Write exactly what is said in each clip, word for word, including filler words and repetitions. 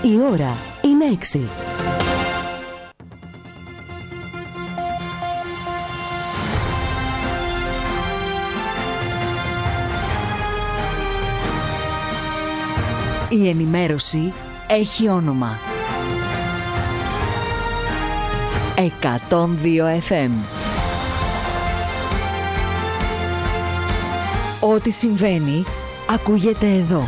Η ώρα είναι έξι. Η ενημέρωση έχει όνομα. εκατόν δύο εφ εμ. Ό,τι συμβαίνει, ακούγεται εδώ.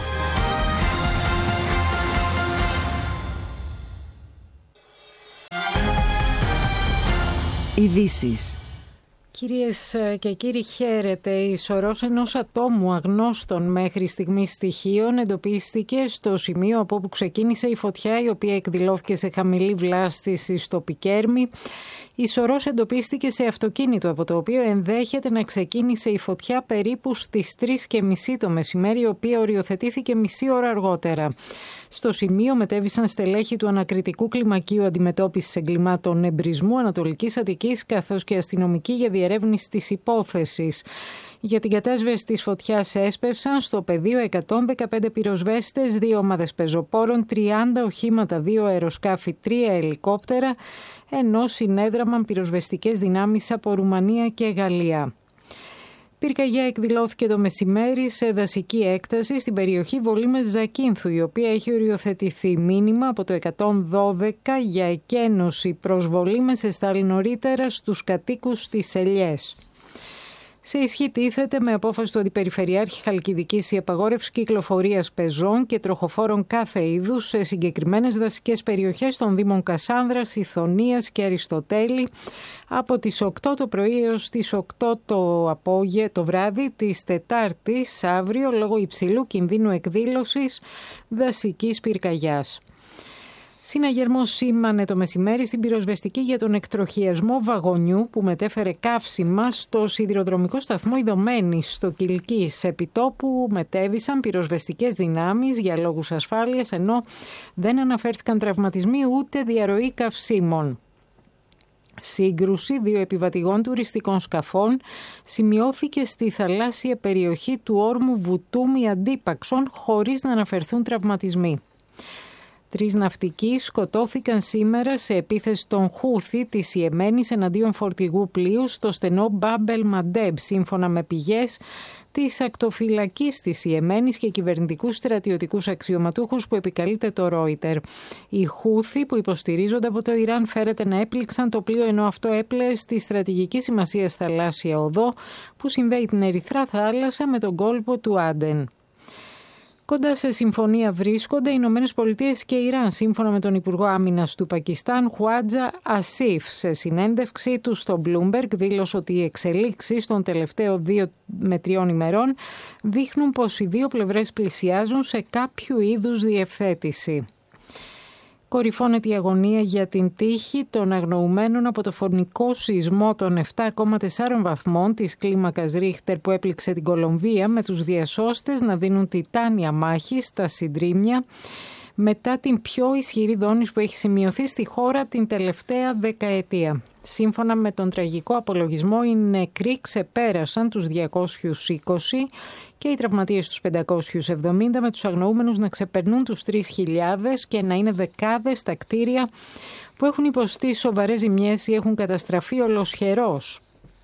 Ειδήσεις. Κυρίες και κύριοι, χαίρετε. Η σωρός ενός ατόμου αγνώστων μέχρι στιγμής στοιχείων εντοπίστηκε στο σημείο από όπου ξεκίνησε η φωτιά, η οποία εκδηλώθηκε σε χαμηλή βλάστηση στο Πικέρμι. Η σωρός εντοπίστηκε σε αυτοκίνητο, από το οποίο ενδέχεται να ξεκίνησε η φωτιά περίπου στις τρεις και μισή το μεσημέρι, η οποία οριοθετήθηκε μισή ώρα αργότερα. Στο σημείο μετέβησαν στελέχη του Ανακριτικού Κλιμακίου Αντιμετώπισης Εγκλημάτων Εμπρισμού Ανατολικής Αττικής, καθώς και αστυνομικοί για διερεύνηση της υπόθεσης. Για την κατάσβεση της φωτιάς έσπευσαν στο πεδίο εκατόν δεκαπέντε πυροσβέστες, δύο ομάδες πεζοπόρων, τριάντα οχήματα, δύο αεροσκάφη, τρία ελικόπτερα, ενώ συνέδραμαν πυροσβεστικές δυνάμεις από Ρουμανία και Γαλλία. Πυρκαγιά εκδηλώθηκε το μεσημέρι σε δασική έκταση στην περιοχή Βολήμες Ζακίνθου, η οποία έχει οριοθετηθεί. Μήνυμα από το εκατόν δώδεκα για εκένωση προς Βολήμες εστάλει νωρίτερα στους κατοίκους της Ελιές. Σε ισχύ τίθεται με απόφαση του Αντιπεριφερειάρχη Χαλκιδικής η απαγόρευση κυκλοφορίας πεζών και τροχοφόρων κάθε είδους σε συγκεκριμένες δασικές περιοχές των Δήμων Κασάνδρας, Ιθωνίας και Αριστοτέλη από τις οκτώ το πρωί έως τις οκτώ το απόγευμα το βράδυ της Τετάρτης αύριο, λόγω υψηλού κινδύνου εκδήλωσης δασικής πυρκαγιάς. Συναγερμός σήμανε το μεσημέρι στην πυροσβεστική για τον εκτροχιασμό βαγονιού που μετέφερε καύσιμα στο σιδηροδρομικό σταθμό Ιδωμένης στο Κιλκής. Επιτόπου μετέβησαν πυροσβεστικές δυνάμεις για λόγους ασφάλειας, ενώ δεν αναφέρθηκαν τραυματισμοί ούτε διαρροή καυσίμων. Σύγκρουση δύο επιβατηγών τουριστικών σκαφών σημειώθηκε στη θαλάσσια περιοχή του όρμου Βουτούμι Αντίπαξον χωρίς να αναφερθούν τραυματισμοί. Τρεις ναυτικοί σκοτώθηκαν σήμερα σε επίθεση των Χούθη της Ιεμένης εναντίον φορτηγού πλοίου στο στενό Μπάμπελ Μαντέμπ, σύμφωνα με πηγές της ακτοφυλακής της Ιεμένης και κυβερνητικούς στρατιωτικούς αξιωματούχους που επικαλείται το Ρόιτερ. Οι Χούθη, που υποστηρίζονται από το Ιράν, φέρεται να έπληξαν το πλοίο, ενώ αυτό έπλεε στη στρατηγική σημασία θαλάσσια οδό που συνδέει την Ερυθρά θάλασσα με τον κόλπο του Άντεν. Κοντά σε συμφωνία βρίσκονται οι Ηνωμένες Πολιτείες και Ιράν, σύμφωνα με τον Υπουργό Άμυνας του Πακιστάν, Χουάτζα Ασίφ. Σε συνέντευξή του στο Bloomberg δήλωσε ότι οι εξελίξεις των τελευταίων δύο με τριών ημερών δείχνουν πως οι δύο πλευρές πλησιάζουν σε κάποιο είδους διευθέτηση. Κορυφώνεται η αγωνία για την τύχη των αγνοουμένων από το φωνικό σεισμό των επτά κόμμα τέσσερα βαθμών της κλίμακας Ρίχτερ που έπληξε την Κολομβία, με τους διασώστες να δίνουν τιτάνια μάχη στα συντρίμμια μετά την πιο ισχυρή δόνηση που έχει σημειωθεί στη χώρα την τελευταία δεκαετία. Σύμφωνα με τον τραγικό απολογισμό, οι νεκροί ξεπέρασαν τους διακόσιους είκοσι και οι τραυματίες τους πεντακόσιους εβδομήντα, με τους αγνοούμενους να ξεπερνούν τους τρεις χιλιάδες και να είναι δεκάδες τα κτίρια που έχουν υποστεί σοβαρές ζημιές ή έχουν καταστραφεί ολοσχερώς.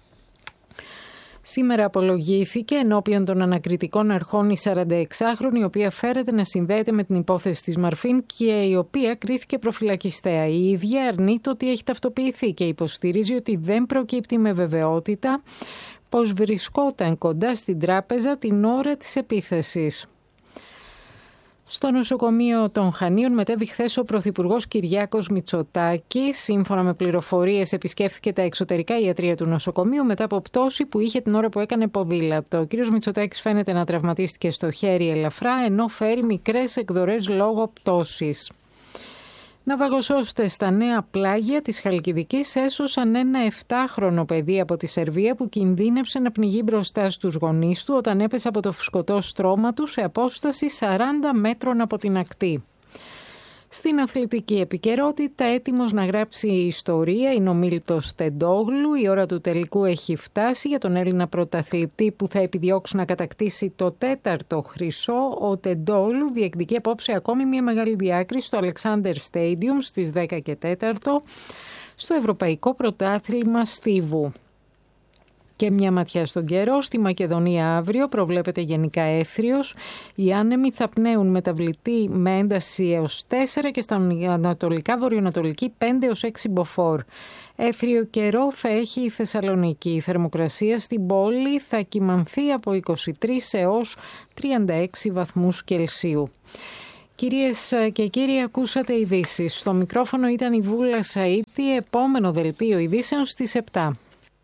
Σήμερα απολογήθηκε ενώπιον των ανακριτικών αρχών η σαρανταεξάχρονη, η οποία φέρεται να συνδέεται με την υπόθεση της Μαρφίν και η οποία κρίθηκε προφυλακιστέα. Η ίδια αρνείται ότι έχει ταυτοποιηθεί και υποστηρίζει ότι δεν προκύπτει με βεβαιότητα πως βρισκόταν κοντά στην τράπεζα την ώρα της επίθεσης. Στο νοσοκομείο των Χανίων μετέβη χθες ο Πρωθυπουργός Κυριάκος Μητσοτάκης. Σύμφωνα με πληροφορίες, επισκέφθηκε τα εξωτερικά ιατρεία του νοσοκομείου μετά από πτώση που είχε την ώρα που έκανε ποδήλατο. Ο κ. Μητσοτάκης φαίνεται να τραυματίστηκε στο χέρι ελαφρά, ενώ φέρει μικρές εκδορές λόγω πτώσης. Ναυαγοσώστες στα νέα πλάγια της Χαλκιδικής έσωσαν ένα επτάχρονο παιδί από τη Σερβία που κινδύνεψε να πνιγεί μπροστά στους γονείς του όταν έπεσε από το φουσκωτό στρώμα του σε απόσταση σαράντα μέτρων από την ακτή. Στην αθλητική επικαιρότητα, έτοιμος να γράψει ιστορία είναι ο Μίλτος Τεντόγλου. Η ώρα του τελικού έχει φτάσει για τον Έλληνα πρωταθλητή που θα επιδιώξει να κατακτήσει το τέταρτο χρυσό. Ο Τεντόγλου διεκδικεί απόψε ακόμη μια μεγάλη διάκριση στο Alexander Stadium στις δέκα και τέσσερα στο Ευρωπαϊκό Πρωτάθλημα Στίβου. Και μια ματιά στον καιρό. Στη Μακεδονία αύριο προβλέπεται γενικά έθριος. Οι άνεμοι θα πνέουν μεταβλητή με ένταση έως τέσσερα και στα ανατολικά βορειοανατολική πέντε έως έξι μποφόρ. Έθριο καιρό θα έχει η Θεσσαλονίκη. Η θερμοκρασία στην πόλη θα κυμανθεί από είκοσι τρεις έως τριάντα έξι βαθμούς Κελσίου. Κυρίες και κύριοι, ακούσατε ειδήσεις. Στο μικρόφωνο ήταν η Βούλα Σαΐτη. Επόμενο δελτίο ειδήσεων στις επτά.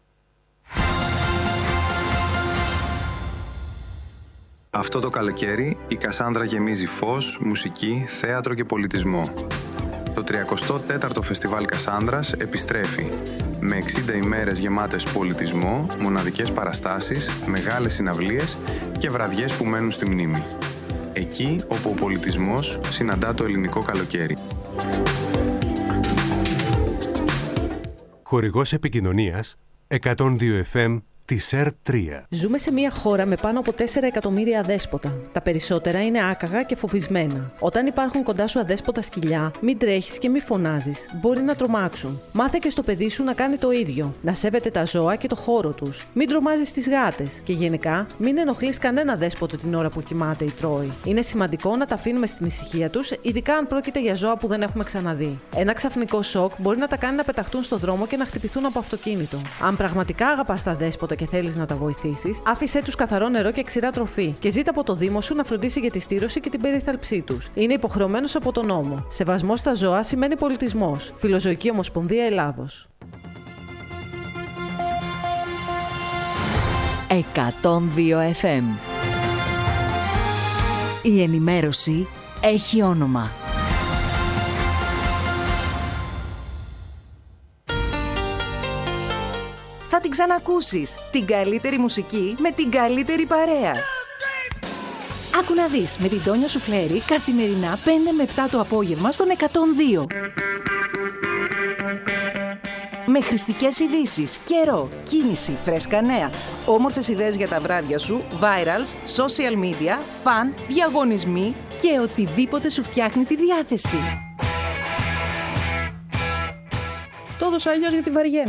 Αυτό το καλοκαίρι η Κασάνδρα γεμίζει φως, μουσική, θέατρο και πολιτισμό. Το τριακοστό τέταρτο Φεστιβάλ Κασάνδρας επιστρέφει με εξήντα ημέρες γεμάτες πολιτισμό, μοναδικές παραστάσεις, μεγάλες συναυλίες και βραδιές που μένουν στη μνήμη. Εκεί όπου ο πολιτισμός συναντά το ελληνικό καλοκαίρι. Χορηγός επικοινωνίας εκατόν δύο εφ εμ της ερ τρία. Ζούμε σε μια χώρα με πάνω από τέσσερα εκατομμύρια αδέσποτα. Τα περισσότερα είναι άκαγα και φοβισμένα. Όταν υπάρχουν κοντά σου αδέσποτα σκυλιά, μην τρέχεις και μην φωνάζεις. Μπορεί να τρομάξουν. Μάθε και στο παιδί σου να κάνει το ίδιο. Να σέβεται τα ζώα και το χώρο τους. Μην τρομάζεις τις γάτες. Και γενικά, μην ενοχλείς κανένα δέσποτο την ώρα που κοιμάται ή τρώει. Είναι σημαντικό να τα αφήνουμε στην ησυχία τους, ειδικά αν πρόκειται για ζώα που δεν έχουμε ξαναδεί. Ένα ξαφνικό σοκ μπορεί να τα κάνει να πεταχτούν στο δρόμο και να χτυπηθούν από αυτοκίνητο. Αν πραγματικά αγαπάς τα δέσποτα και θέλεις να τα βοηθήσεις, άφησέ τους καθαρό νερό και ξηρά τροφή και ζήτα από το Δήμο σου να φροντίσει για τη στήρωση και την περίθαλψή τους. Είναι υποχρεωμένος από τον νόμο. Σεβασμός στα ζώα σημαίνει πολιτισμός. Φιλοζωική Ομοσπονδία Ελλάδος. εκατόν δύο εφ εμ. Η ενημέρωση έχει όνομα. Θα την ξανακούσεις. Την καλύτερη μουσική με την καλύτερη παρέα. Άκου να δεις με την Τόνια Σουφλέρη καθημερινά πέντε με επτά το απόγευμα στον εκατόν δύο. Με χρηστικές ειδήσεις, καιρό, κίνηση, φρέσκα νέα, όμορφες ιδέες για τα βράδια σου, virals, social media, φαν, διαγωνισμοί και οτιδήποτε σου φτιάχνει τη διάθεση. Το έδωσα αλλιώς γιατί βαριέμαι.